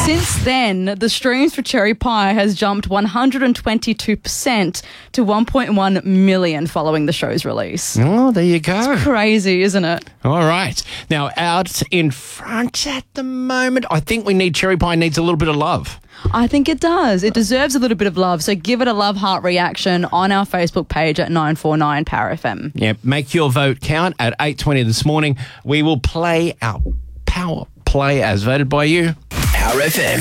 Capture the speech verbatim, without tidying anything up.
Since then, the streams for Cherry Pie has jumped one hundred twenty-two percent to one point one million following the show's release. Oh, there you go. It's crazy, isn't it? All right. Now, out in front at the moment, I think we need Cherry Pie needs a little bit of love. I think it does. It deserves a little bit of love. So give it a love heart reaction on our Facebook page at nine four nine Power F M. Yeah, make your vote count at eight twenty this morning. We will play our Power Play as voted by you. Power F M.